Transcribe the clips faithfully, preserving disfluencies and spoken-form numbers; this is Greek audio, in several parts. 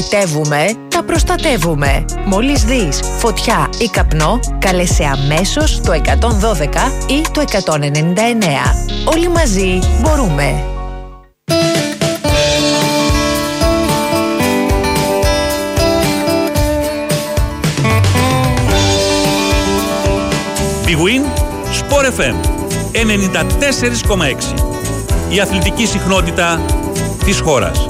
Τεύουμε, τα προστατεύουμε. Μόλις δεις φωτιά ή καπνό, κάλεσε αμέσως το εκατόν δώδεκα ή το εκατόν ενενήντα εννέα. Όλοι μαζί μπορούμε. Big Win Sport εφ εμ ενενήντα τέσσερα κόμμα έξι. Η αθλητική συχνότητα της χώρας.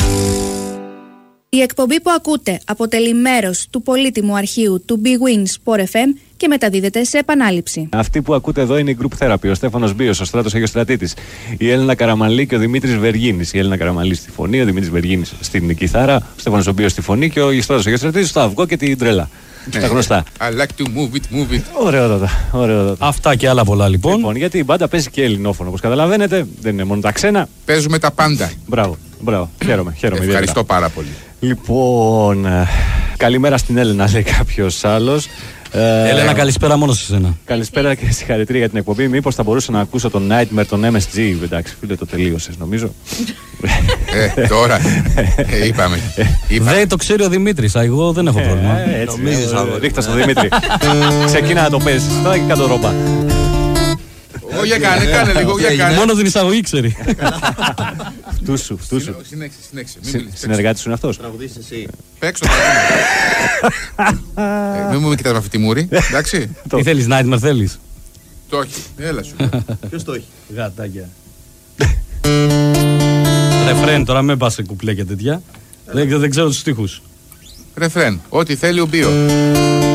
Η εκπομπή που ακούτε αποτελεί μέρος του πολύτιμου αρχείου του Big Win Sport εφ εμ και μεταδίδεται σε επανάληψη. Αυτοί που ακούτε εδώ είναι η Group Therapy, ο Στέφανος Μπίος, ο Στράτος Αγιοστρατήτης, η Έλληνα Καραμανλή και ο Δημήτρης Βεργίνης. Η Έλληνα Καραμανλή στη φωνή, ο Δημήτρης Βεργίνης στην κιθάρα, ο Στέφανος Μπίος στη φωνή και ο Στράτος Αγιοστρατήτης στο αυγό και την τρέλα. Ναι. Τα γνωστά. I like to move it, move it. Ωραιότατα, ωραιότατα. Αυτά και άλλα πολλά λοιπόν. Λοιπόν, γιατί η μπάντα παίζει και ελληνόφωνο, όπως καταλαβαίνετε, δεν είναι μόνο τα ξένα. Παίζουμε τα πάντα. Μπράβο, μπράβο. Χαίρομαι, χαίρομαι. Ευχαριστώ ιδιαίτερα. πάρα πολύ. Λοιπόν, ε, καλημέρα στην Έλενα, λέει κάποιος άλλος. Ε, Έλενα, καλησπέρα μόνο σε σένα. Καλησπέρα και συγχαρητήρια για την εκπομπή. Μήπως θα μπορούσα να ακούσω τον Nightmare, τον εμ ες τζι. Εντάξει, φίλε, το τελείωσες νομίζω. Ε, τώρα. Ε, είπαμε. είπαμε. Δεν το ξέρει ο Δημήτρης. Εγώ δεν έχω πρόβλημα. Ε, έτσι, ρίχτα στο Δημήτρη. Ξεκίνα να το παίζεις. Τώρα και κάτω ρόμπα. Εγώ για κάνε, κάνε λίγο, για κάνε. Μόνο την εισαγωγή ξέρει. Φτού σου, φτού σου. Συνέχισε, συνέχισε. Συνεργάτης σου είναι αυτός. Τραγουδίσεις εσύ. Παίξω το ε, μην μου κοιτάς με αυτή τη μούρη, εντάξει. Τι θέλεις, Nightmare θέλεις? Το όχι, έλα σου. Ποιος το έχει? Γατάκια. Ρεφρέν, τώρα με πας σε κουπλέ και τέτοια. Δεν ξέρω τους στίχους. Ρεφρέν, ό,τι θέλει ο Μπίο.